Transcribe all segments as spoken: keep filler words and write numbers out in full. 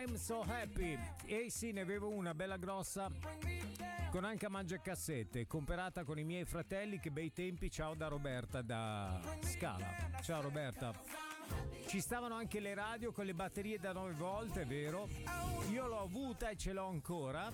I'm so happy. E sì, ne avevo una bella grossa con anche a mangiacassette, comperata con i miei fratelli. Che bei tempi. Ciao da Roberta da Scala. Ciao Roberta. Ci stavano anche le radio con le batterie da nove volt, è vero. Io l'ho avuta e ce l'ho ancora.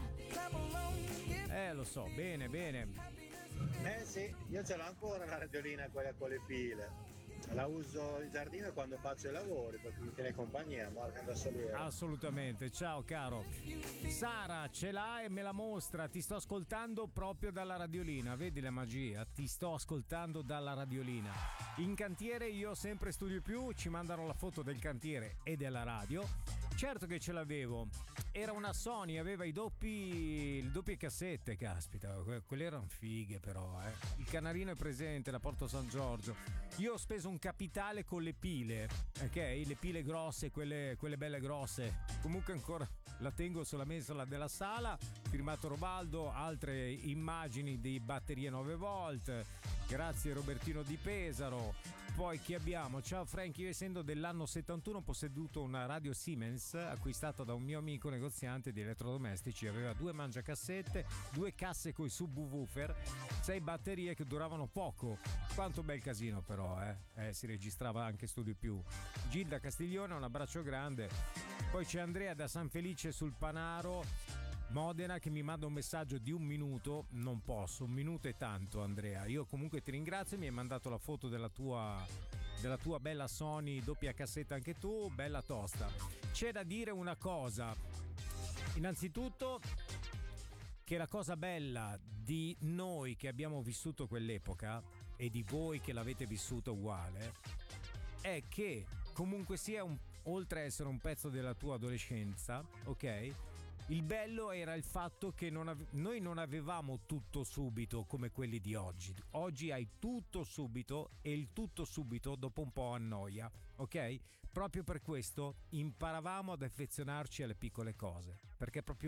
Eh, lo so, bene, bene. Eh sì, io ce l'ho ancora la radiolina, quella con le pile. La uso in giardino quando faccio i lavori, perché mi tiene compagnia, Marco da Soliero. Assolutamente, ciao caro. Sara ce l'ha e me la mostra. Ti sto ascoltando proprio dalla radiolina. Vedi la magia? Ti sto ascoltando dalla radiolina. In cantiere io sempre Studio Più, ci mandano la foto del cantiere e della radio. Certo che ce l'avevo. Era una Sony, aveva i doppi le doppie cassette, caspita, quelle erano fighe però, eh. Il canarino è presente, la Porto San Giorgio. Io ho speso un capitale con le pile, ok? Le pile grosse, quelle, quelle belle grosse. Comunque ancora la tengo sulla mensola della sala, firmato Robaldo, altre immagini di batterie nove volt. Grazie Robertino di Pesaro. Poi chi abbiamo? Ciao Frank, io essendo dell'anno settantuno ho posseduto una radio Siemens acquistata da un mio amico negoziante di elettrodomestici. Aveva due mangiacassette, due casse coi subwoofer, sei batterie che duravano poco. Quanto bel casino però, eh? eh si registrava anche Studio Più. Gilda Castiglione, un abbraccio grande. Poi c'è Andrea da San Felice sul Panaro, Modena, che mi manda un messaggio di un minuto. Non posso, un minuto è tanto Andrea. Io comunque ti ringrazio, mi hai mandato la foto della tua della tua bella Sony doppia cassetta anche tu, bella tosta. C'è da dire una cosa, innanzitutto che la cosa bella di noi che abbiamo vissuto quell'epoca e di voi che l'avete vissuto uguale è che comunque sia un, oltre a essere un pezzo della tua adolescenza, ok? Il bello era il fatto che non ave- noi non avevamo tutto subito come quelli di oggi. Oggi hai tutto subito e il tutto subito dopo un po' annoia, ok? Proprio per questo imparavamo ad affezionarci alle piccole cose, perché proprio